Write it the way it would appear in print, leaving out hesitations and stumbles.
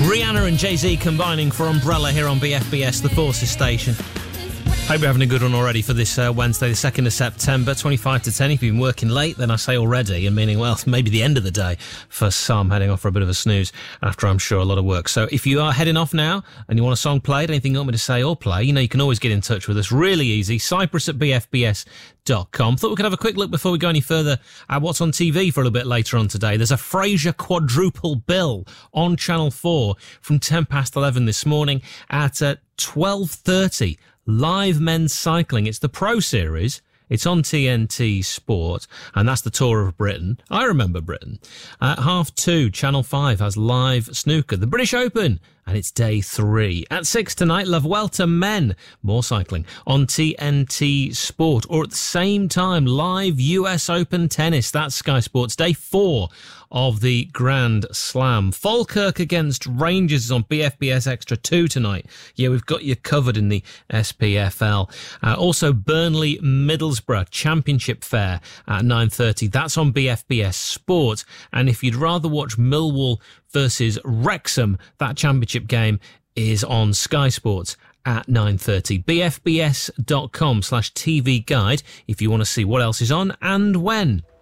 Rihanna and Jay-Z combining for Umbrella here on BFBS, the Forces station. Hope you're having a good one already for this Wednesday, the 2nd of September, 25 to 10. If you've been working late, then I say already, and meaning, well, maybe the end of the day for some, heading off for a bit of a snooze after, I'm sure, a lot of work. So if you are heading off now and you want a song played, anything you want me to say or play, you know, you can always get in touch with us. Really easy. Cyprus at bfbs.com. Thought we could have a quick look before we go any further at what's on TV for a little bit later on today. There's a Frasier quadruple bill on Channel 4 from 10 past 11 this morning at 12:30. Live men's cycling. It's the Pro Series. It's on TNT Sport, and that's the Tour of Britain. I remember Britain. At 2:30, Channel 5 has live snooker, the British Open, and it's day 3. At 6 tonight, La Vuelta Men, more cycling, on TNT Sport. Or at the same time, live US Open tennis. That's Sky Sports, day 4 of the Grand Slam. Falkirk against Rangers is on BFBS Extra 2 tonight. Yeah, we've got you covered in the SPFL. Also, Burnley Middlesbrough Championship Fair at 9:30. That's on BFBS Sport. And if you'd rather watch Millwall versus Wrexham, that championship game is on Sky Sports at 9:30. bfbs.com/TV guide if you want to see what else is on and when.